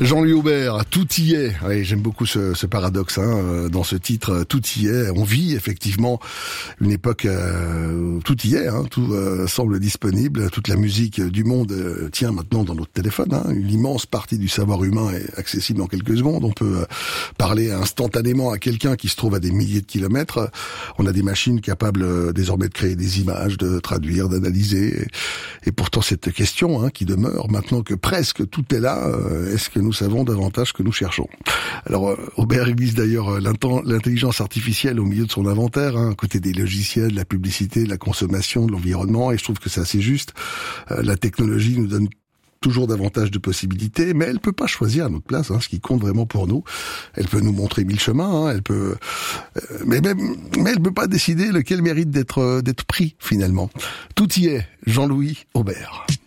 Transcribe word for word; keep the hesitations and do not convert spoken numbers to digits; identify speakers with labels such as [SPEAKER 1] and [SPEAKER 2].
[SPEAKER 1] Jean-Louis Aubert, tout y est. Oui, j'aime beaucoup ce, ce paradoxe hein, dans ce titre. Tout y est. On vit effectivement une époque euh, où tout y est. Hein, tout euh, semble disponible. Toute la musique du monde euh, tient maintenant dans notre téléphone. Hein. Une immense partie du savoir humain est accessible en quelques secondes. On peut euh, parler instantanément à quelqu'un qui se trouve à des milliers de kilomètres. On a des machines capables euh, désormais de créer des images, de traduire, d'analyser. Et, et pourtant cette question hein, qui demeure maintenant que presque tout est là. Euh, est-ce que nous savons davantage que nous cherchons? Alors euh, Aubert glisse d'ailleurs euh, l'intelligence artificielle au milieu de son inventaire, hein, à côté des logiciels, de la publicité, de la consommation, de l'environnement, et je trouve que c'est assez juste. Euh, la technologie nous donne toujours davantage de possibilités, mais elle peut pas choisir à notre place hein, ce qui compte vraiment pour nous. Elle peut nous montrer mille chemins, hein, elle peut, euh, mais même, mais elle peut pas décider lequel mérite d'être euh, d'être pris finalement. Tout y est, Jean-Louis Aubert.